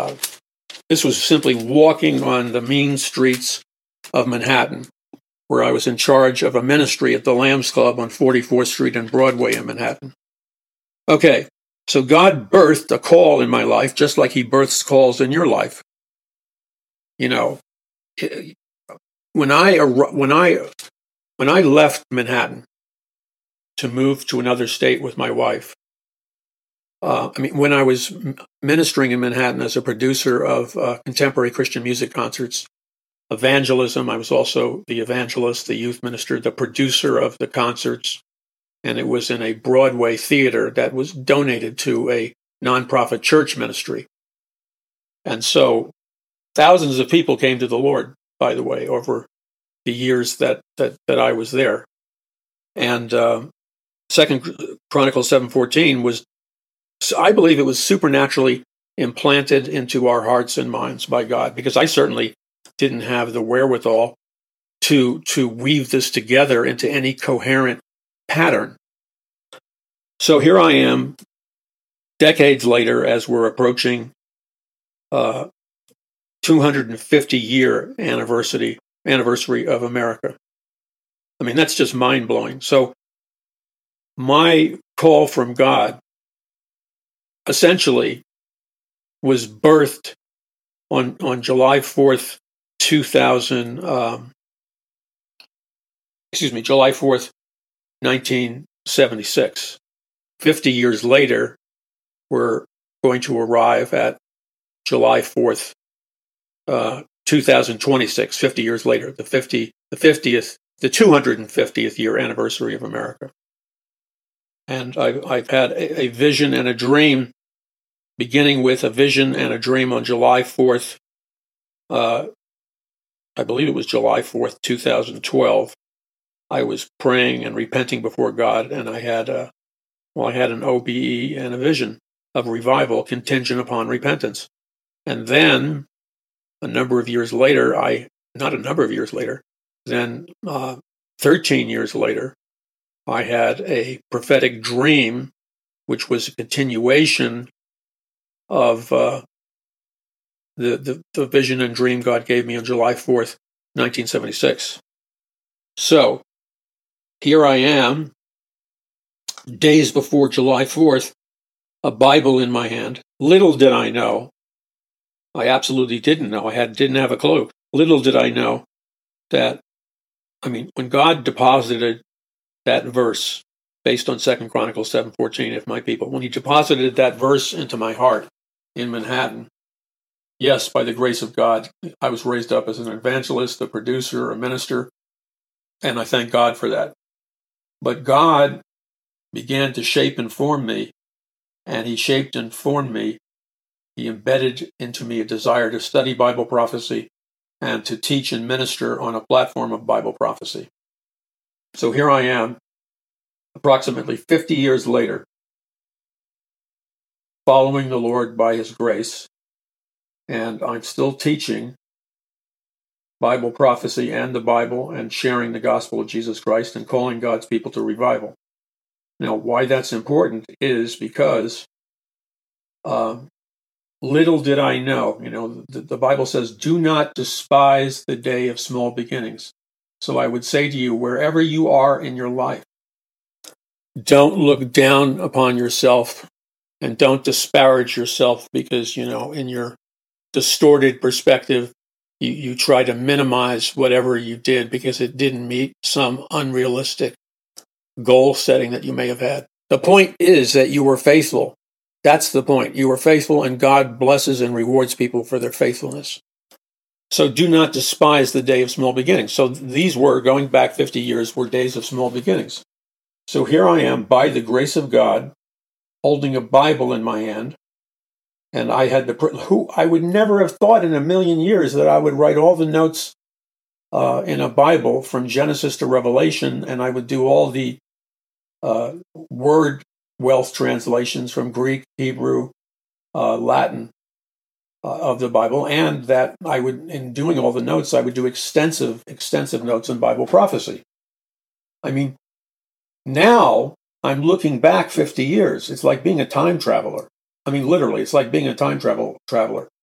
this was simply walking on the mean streets of Manhattan, where I was in charge of a ministry at the Lambs Club on 44th Street and Broadway in Manhattan. Okay, so God birthed a call in my life, just like he births calls in your life. You know, when I left Manhattan to move to another state with my wife, when I was ministering in Manhattan as a producer of contemporary Christian music concerts, evangelism, I was also the evangelist, the youth minister, the producer of the concerts, and it was in a Broadway theater that was donated to a nonprofit church ministry. And so thousands of people came to the Lord, by the way, over the years that I was there. And 2 Chronicles 7:14 was, I believe it was supernaturally implanted into our hearts and minds by God, because I certainly didn't have the wherewithal to weave this together into any coherent pattern. So here I am, decades later, as we're approaching 250-year anniversary of America. I mean, that's just mind-blowing. So my call from God essentially was birthed on July 4th, July 4th, 1976. 50 years later, we're going to arrive at July 4th, 2026, 50 years later, the 250th year anniversary of America. And I've had a vision and a dream, beginning with a vision and a dream on July 4th. I believe it was July 4th, 2012. I was praying and repenting before God, and I had an OBE and a vision of revival contingent upon repentance. And then a number of years later, 13 years later, I had a prophetic dream, which was a continuation of the vision and dream God gave me on July 4th, 1976. So here I am, days before July 4th, a Bible in my hand. Little did I know, I absolutely didn't know, didn't have a clue. Little did I know that, when God deposited that verse based on 2 Chronicles 7:14, if my people, when he deposited that verse into my heart in Manhattan, yes, by the grace of God, I was raised up as an evangelist, a producer, a minister, and I thank God for that. But God began to shape and form me, and he shaped and formed me. He embedded into me a desire to study Bible prophecy and to teach and minister on a platform of Bible prophecy. So here I am, approximately 50 years later, following the Lord by his grace, and I'm still teaching Bible prophecy and the Bible and sharing the gospel of Jesus Christ and calling God's people to revival. Now, why that's important is because little did I know, the Bible says, do not despise the day of small beginnings. So I would say to you, wherever you are in your life, don't look down upon yourself and don't disparage yourself because, in your distorted perspective, you try to minimize whatever you did because it didn't meet some unrealistic goal setting that you may have had. The point is that you were faithful. That's the point. You were faithful, and God blesses and rewards people for their faithfulness. So do not despise the day of small beginnings. So these were, going back 50 years, were days of small beginnings. So here I am, by the grace of God, holding a Bible in my hand, and I had I would never have thought in a million years that I would write all the notes in a Bible from Genesis to Revelation, and I would do all the word wealth translations from Greek, Hebrew, Latin of the Bible, and that I would, in doing all the notes, I would do extensive notes on Bible prophecy. Now I'm looking back 50 years. It's like being a time traveler. Literally, it's like being a time traveler.